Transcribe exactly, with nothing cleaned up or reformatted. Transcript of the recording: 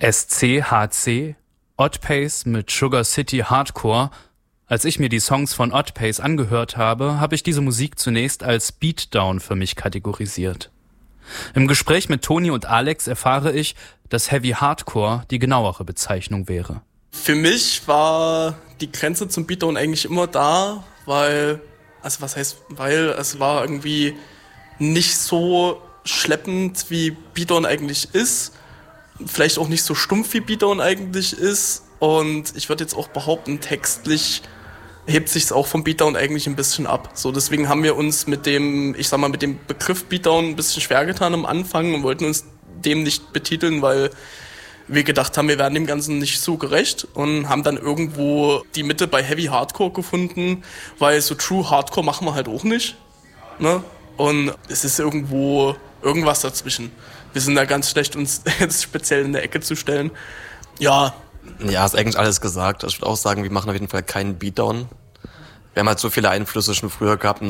S C H C, Odd Pace mit Sugar City Hardcore. Als ich mir die Songs von Odd Pace angehört habe, habe ich diese Musik zunächst als Beatdown für mich kategorisiert. Im Gespräch mit Toni und Alex erfahre ich, dass Heavy Hardcore die genauere Bezeichnung wäre. Für mich war die Grenze zum Beatdown eigentlich immer da, weil, also was heißt, weil es war irgendwie nicht so schleppend, wie Beatdown eigentlich ist. Vielleicht auch nicht so stumpf, wie Beatdown eigentlich ist. Und ich würde jetzt auch behaupten, textlich hebt sich's auch vom Beatdown eigentlich ein bisschen ab. So, deswegen haben wir uns mit dem, ich sag mal, mit dem Begriff Beatdown ein bisschen schwer getan am Anfang und wollten uns dem nicht betiteln, weil wir gedacht haben, wir werden dem Ganzen nicht so gerecht und haben dann irgendwo die Mitte bei Heavy Hardcore gefunden, weil so True Hardcore machen wir halt auch nicht, ne? Und es ist irgendwo irgendwas dazwischen. Wir sind da ganz schlecht, uns jetzt speziell in der Ecke zu stellen. Ja. Ja, ist eigentlich alles gesagt. Ich würde auch sagen, wir machen auf jeden Fall keinen Beatdown. Wir haben halt so viele Einflüsse schon früher gehabt,